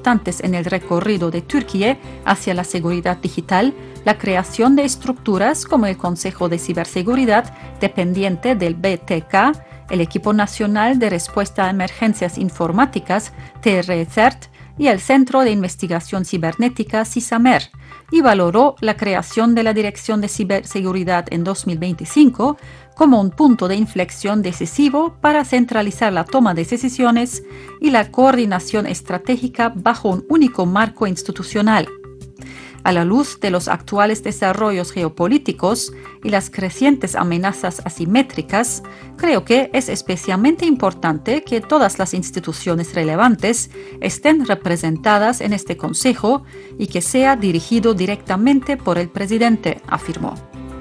importantes en el recorrido de Turquía hacia la seguridad digital la creación de estructuras como el Consejo de Ciberseguridad, dependiente del BTK, el Equipo Nacional de Respuesta a Emergencias Informáticas, TRCERT, y el Centro de Investigación Cibernética, CISAMER, y valoró la creación de la Dirección de Ciberseguridad en 2025 como un punto de inflexión decisivo para centralizar la toma de decisiones y la coordinación estratégica bajo un único marco institucional. A la luz de los actuales desarrollos geopolíticos y las crecientes amenazas asimétricas, creo que es especialmente importante que todas las instituciones relevantes estén representadas en este Consejo y que sea dirigido directamente por el presidente, afirmó.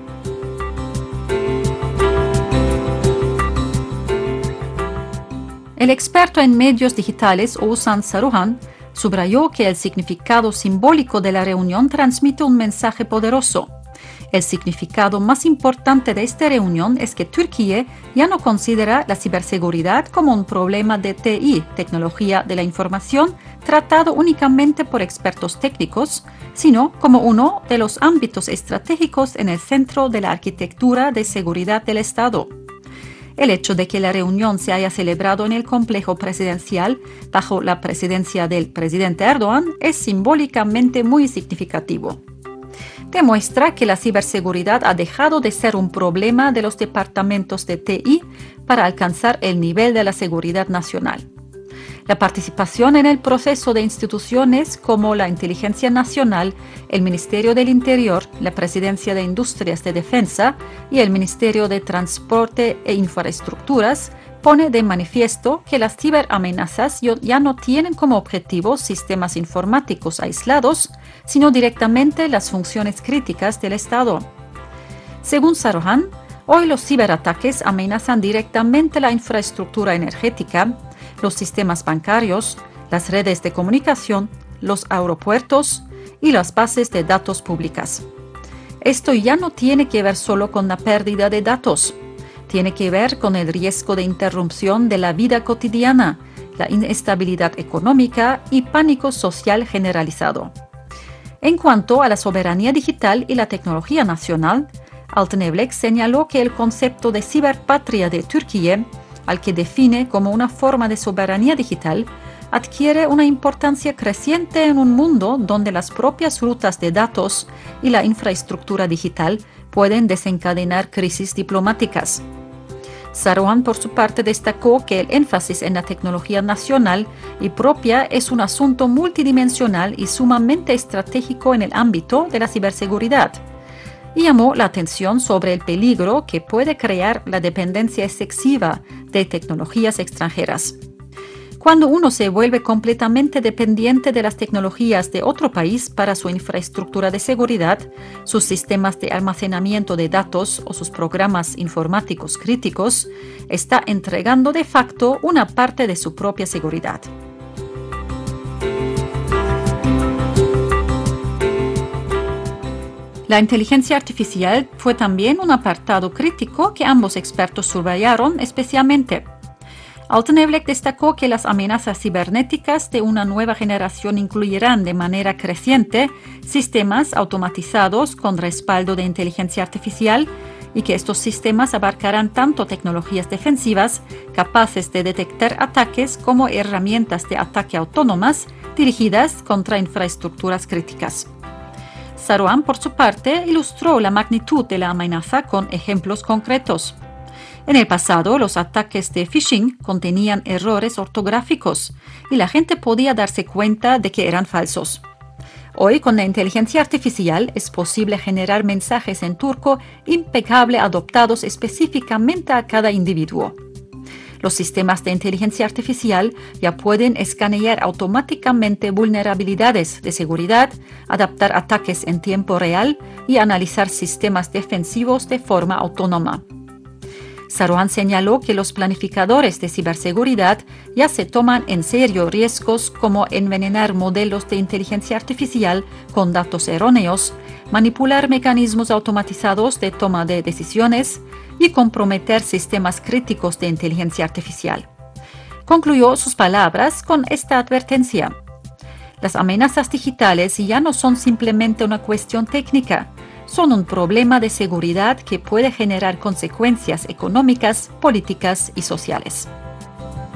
El experto en medios digitales Oğuzhan Saruhan subrayó que el significado simbólico de la reunión transmite un mensaje poderoso. El significado más importante de esta reunión es que Turquía ya no considera la ciberseguridad como un problema de TI, tecnología de la información, tratado únicamente por expertos técnicos, sino como uno de los ámbitos estratégicos en el centro de la arquitectura de seguridad del Estado. El hecho de que la reunión se haya celebrado en el complejo presidencial bajo la presidencia del presidente Erdogan es simbólicamente muy significativo. Demuestra que la ciberseguridad ha dejado de ser un problema de los departamentos de TI para alcanzar el nivel de la seguridad nacional. La participación en el proceso de instituciones como la Inteligencia Nacional, el Ministerio del Interior, la Presidencia de Industrias de Defensa y el Ministerio de Transporte e Infraestructuras pone de manifiesto que las ciberamenazas ya no tienen como objetivo sistemas informáticos aislados, sino directamente las funciones críticas del Estado. Según Saruhan, hoy los ciberataques amenazan directamente la infraestructura energética, los sistemas bancarios, las redes de comunicación, los aeropuertos y las bases de datos públicas. Esto ya no tiene que ver solo con la pérdida de datos, tiene que ver con el riesgo de interrupción de la vida cotidiana, la inestabilidad económica y pánico social generalizado. En cuanto a la soberanía digital y la tecnología nacional, Altınerbilek señaló que el concepto de ciberpatria de Turquía, al que define como una forma de soberanía digital, adquiere una importancia creciente en un mundo donde las propias rutas de datos y la infraestructura digital pueden desencadenar crisis diplomáticas. Saruhan, por su parte, destacó que el énfasis en la tecnología nacional y propia es un asunto multidimensional y sumamente estratégico en el ámbito de la ciberseguridad, y llamó la atención sobre el peligro que puede crear la dependencia excesiva de tecnologías extranjeras. Cuando uno se vuelve completamente dependiente de las tecnologías de otro país para su infraestructura de seguridad, sus sistemas de almacenamiento de datos o sus programas informáticos críticos, está entregando de facto una parte de su propia seguridad. La inteligencia artificial fue también un apartado crítico que ambos expertos subrayaron especialmente. Altınerbilek destacó que las amenazas cibernéticas de una nueva generación incluirán de manera creciente sistemas automatizados con respaldo de inteligencia artificial y que estos sistemas abarcarán tanto tecnologías defensivas capaces de detectar ataques como herramientas de ataque autónomas dirigidas contra infraestructuras críticas. Saruhan, por su parte, ilustró la magnitud de la amenaza con ejemplos concretos. En el pasado, los ataques de phishing contenían errores ortográficos y la gente podía darse cuenta de que eran falsos. Hoy, con la inteligencia artificial, es posible generar mensajes en turco impecable adaptados específicamente a cada individuo. Los sistemas de inteligencia artificial ya pueden escanear automáticamente vulnerabilidades de seguridad, adaptar ataques en tiempo real y analizar sistemas defensivos de forma autónoma. Saruhan señaló que los planificadores de ciberseguridad ya se toman en serio riesgos como envenenar modelos de inteligencia artificial con datos erróneos, manipular mecanismos automatizados de toma de decisiones y comprometer sistemas críticos de inteligencia artificial. Concluyó sus palabras con esta advertencia. Las amenazas digitales ya no son simplemente una cuestión técnica, son un problema de seguridad que puede generar consecuencias económicas, políticas y sociales.